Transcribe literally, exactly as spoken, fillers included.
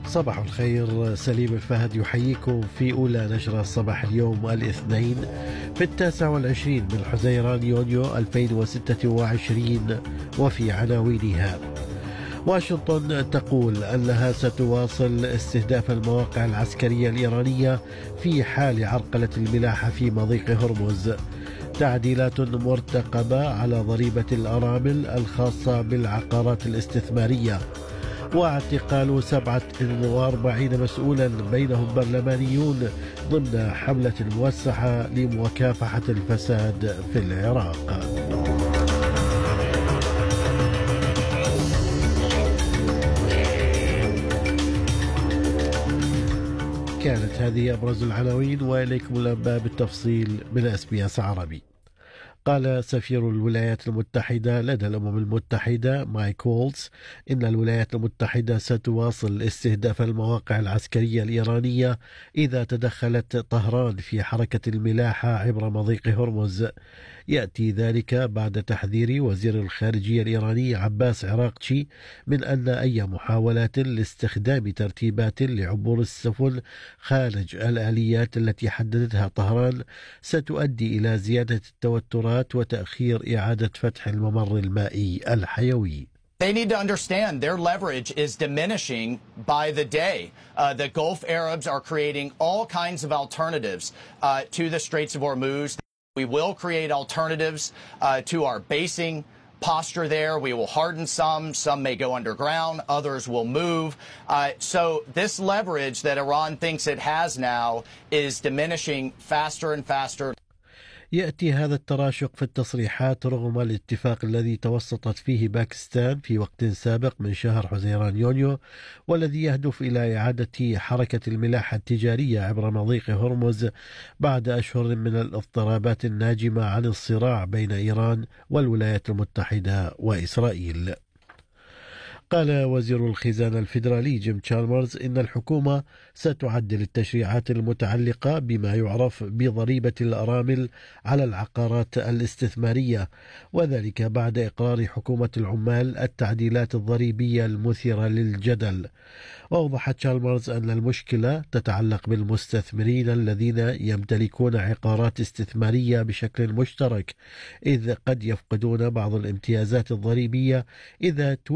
صباح الخير. سليم الفهد يحييكم في أولى نشرة صباح اليوم الاثنين في التاسع والعشرين من حزيران يونيو ألفين وستة وعشرين، وفي عناوينها: واشنطن تقول أنها ستواصل استهداف المواقع العسكرية الإيرانية في حال عرقلة الملاحة في مضيق هرمز. تعديلات مرتقبة على ضريبة الأرامل الخاصة بالعقارات الاستثمارية. واعتقال سبعة وأربعين مسؤولا بينهم برلمانيون ضمن حملة موسعة لمكافحة الفساد في العراق. كانت هذه أبرز العناوين، وإليكم الأنباء بالتفصيل من إس بي إس عربي. قال سفير الولايات المتحدة لدى الأمم المتحدة مايك وولتز إن الولايات المتحدة ستواصل استهداف المواقع العسكرية الإيرانية إذا تدخلت طهران في حركة الملاحة عبر مضيق هرمز. يأتي ذلك بعد تحذير وزير الخارجية الإيراني عباس عراقچي من أن أي محاولات لاستخدام ترتيبات لعبور السفن خارج الآليات التي حددتها طهران ستؤدي إلى زيادة التوترات وتأخير إعادة فتح الممر المائي الحيوي. They need to understand their leverage is diminishing by the day. Uh, the Gulf Arabs are creating all kinds of alternatives uh, to the Straits of Hormuz. We will create alternatives uh, to our basing posture there. We will harden some. Some may go underground. Others will move. Uh, so this leverage that Iran thinks it has now is diminishing faster and faster. يأتي هذا التراشق في التصريحات رغم الاتفاق الذي توسطت فيه باكستان في وقت سابق من شهر حزيران يونيو، والذي يهدف إلى إعادة حركة الملاحة التجارية عبر مضيق هرمز بعد أشهر من الاضطرابات الناجمة عن الصراع بين إيران والولايات المتحدة وإسرائيل. قال وزير الخزانة الفيدرالي جيم تشالمرز إن الحكومة ستعدل التشريعات المتعلقة بما يعرف بضريبة الأرامل على العقارات الاستثمارية، وذلك بعد إقرار حكومة العمال التعديلات الضريبية المثيرة للجدل. وأوضح تشالمرز أن المشكلة تتعلق بالمستثمرين الذين يمتلكون عقارات استثمارية بشكل مشترك، إذ قد يفقدون بعض الامتيازات الضريبية إذا